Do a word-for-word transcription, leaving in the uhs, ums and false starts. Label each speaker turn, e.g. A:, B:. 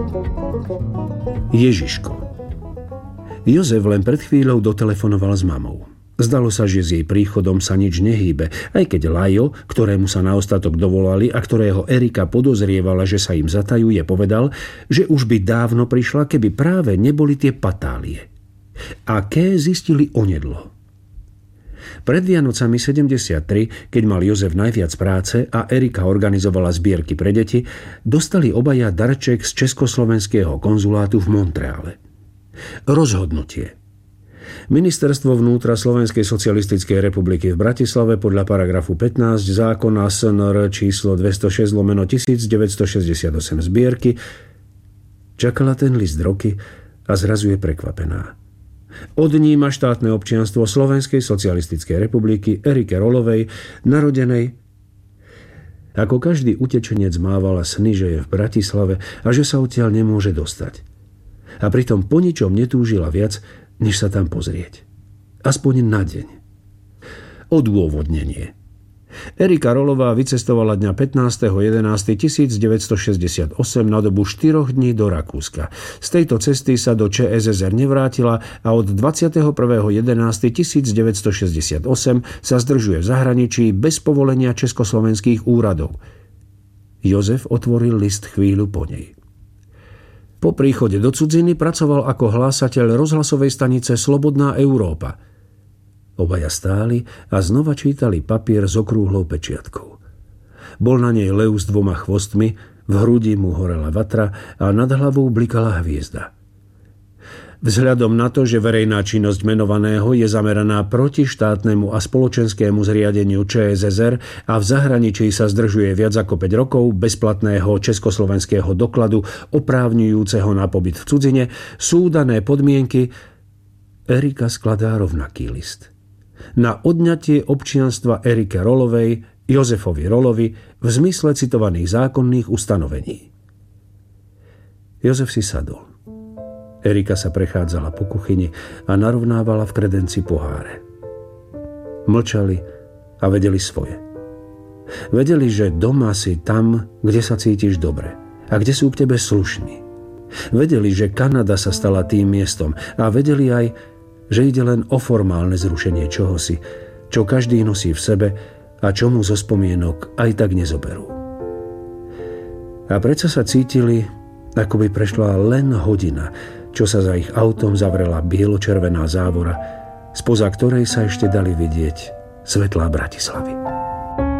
A: Ježiško. Jozef len pred chvíľou dotelefonoval s mamou. Zdalo sa, že s jej príchodom sa nič nehýbe, aj keď Lajo, ktorému sa na ostatok dovolali a ktorého Erika podozrievala, že sa im zatajuje, povedal, že už by dávno prišla, keby práve neboli tie patálie. A ké zistili onedlo. Pred Vianocami sedemdesiattri, keď mal Jozef najviac práce a Erika organizovala zbierky pre deti, dostali obaja darček z československého konzulátu v Montreale. Rozhodnutie. Ministerstvo vnútra Slovenskej socialistickej republiky v Bratislave podľa paragrafu pätnásť zákona es en er číslo dvestošesť lomeno devätnásťstošesťdesiatosem zbierky čakala ten list roky a zrazu je prekvapená. Odníma štátne občianstvo Slovenskej socialistickej republiky Erike Rolovej, narodenej. Ako každý utečenec mávala sny, že je v Bratislave a že sa odtiaľ nemôže dostať. A pritom po ničom netúžila viac, než sa tam pozrieť. Aspoň na deň. Odôvodnenie. Erika Rolová vycestovala dňa pätnásteho jedenásteho tisícdeväťstošesťdesiatosem na dobu štyroch dní do Rakúska. Z tejto cesty sa do Čé es es er nevrátila a od dvadsiateho prvého jedenásteho tisícdeväťstošesťdesiatosem sa zdržuje v zahraničí bez povolenia československých úradov. Jozef otvoril list chvíľu po nej. Po príchode do cudziny pracoval ako hlásateľ rozhlasovej stanice Slobodná Európa. Obaja stáli a znova čítali papier s okrúhlou pečiatkou. Bol na nej lev s dvoma chvostmi, v hrudi mu horela vatra a nad hlavou blikala hviezda. Vzhľadom na to, že verejná činnosť menovaného je zameraná proti štátnemu a spoločenskému zriadeniu Čé es es er a v zahraničí sa zdržuje viac ako päť rokov bezplatného československého dokladu oprávňujúceho na pobyt v cudzine, sú dané podmienky. Erika skladá rovnaký list. Na odňatie občianstva Erike Rolovej, Jozefovi Rolovi v zmysle citovaných zákonných ustanovení. Jozef si sadol. Erika sa prechádzala po kuchyni a narovnávala v kredenci poháre. Mlčali a vedeli svoje. Vedeli, že doma si tam, kde sa cítiš dobre a kde sú k tebe slušní. Vedeli, že Kanada sa stala tým miestom a vedeli aj, že ide len o formálne zrušenie čohosi, čo každý nosí v sebe a čo mu zo spomienok aj tak nezoberú. A predsa sa cítili, ako by prešla len hodina, čo sa za ich autom zavrela bielo-červená závora, spoza ktorej sa ešte dali vidieť svetlá Bratislavy.